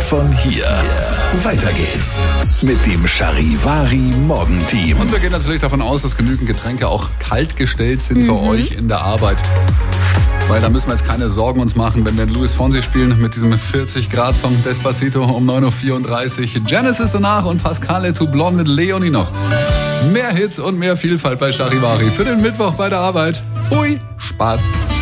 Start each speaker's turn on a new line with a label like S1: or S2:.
S1: von hier. Weiter geht's mit dem Charivari Morgenteam.
S2: Und wir gehen natürlich davon aus, dass genügend Getränke auch kalt gestellt sind für euch in der Arbeit. Weil da müssen wir jetzt keine Sorgen uns machen, wenn wir Luis Fonsi spielen mit diesem 40-Grad-Song Despacito um 9.34 Uhr. Genesis danach und Pascal Toublon mit Leonie noch. Mehr Hits und mehr Vielfalt bei Charivari für den Mittwoch bei der Arbeit. Pfui, Spaß.